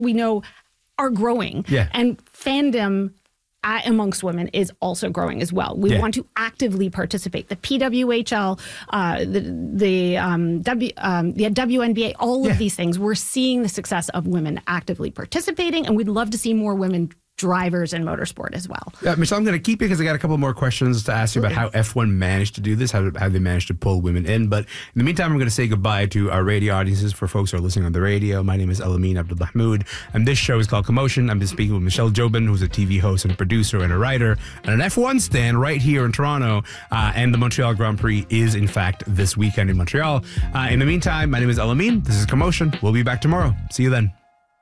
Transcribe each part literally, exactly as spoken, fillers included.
we know are growing. Yeah. And fandom Uh, amongst women is also growing as well. We yeah. want to actively participate. The P W H L, uh, the the um, W um, the W N B A, all yeah. of these things, we're seeing the success of women actively participating, and we'd love to see more women drivers in motorsport as well. Yeah, Michelle, I'm going to keep you because I got a couple more questions to ask you about how F one managed to do this, how, how they managed to pull women in. But in the meantime, I'm going to say goodbye to our radio audiences for folks who are listening on the radio. My name is Elamin Abdulmahmoud, and this show is called Commotion. I'm been speaking with Michelle Jobin, who's a T V host and a producer and a writer, and an F one stand right here in Toronto. Uh, and the Montreal Grand Prix is, in fact, this weekend in Montreal. Uh, in the meantime, my name is Elamin. This is Commotion. We'll be back tomorrow. See you then.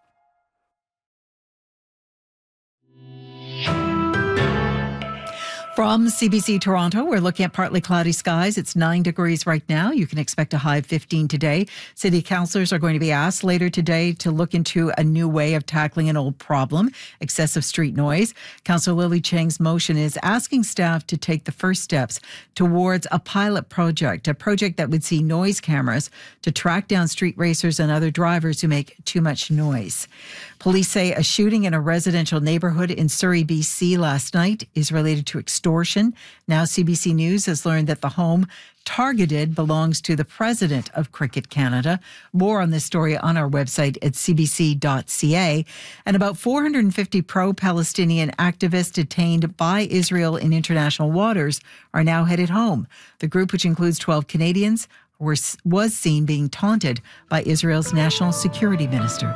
From C B C Toronto, we're looking at partly cloudy skies. It's nine degrees right now. You can expect a high of fifteen today. City councillors are going to be asked later today to look into a new way of tackling an old problem, excessive street noise. Councillor Lily Cheng's motion is asking staff to take the first steps towards a pilot project, a project that would see noise cameras to track down street racers and other drivers who make too much noise. Police say a shooting in a residential neighborhood in Surrey, B C last night is related to extortion. Now C B C News has learned that the home targeted belongs to the president of Cricket Canada. More on this story on our website at c b c dot c a. And about four hundred fifty pro-Palestinian activists detained by Israel in international waters are now headed home. The group, which includes twelve Canadians, were, was seen being taunted by Israel's national security minister.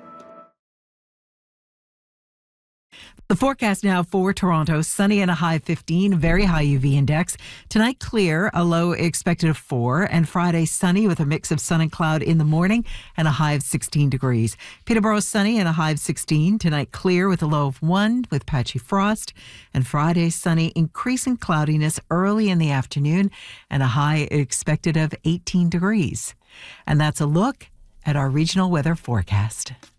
The forecast now for Toronto, sunny and a high of fifteen, very high U V index. Tonight, clear, a low expected of four. And Friday, sunny with a mix of sun and cloud in the morning and a high of sixteen degrees. Peterborough, sunny and a high of sixteen. Tonight, clear with a low of one with patchy frost. And Friday, sunny, increasing cloudiness early in the afternoon and a high expected of eighteen degrees. And that's a look at our regional weather forecast.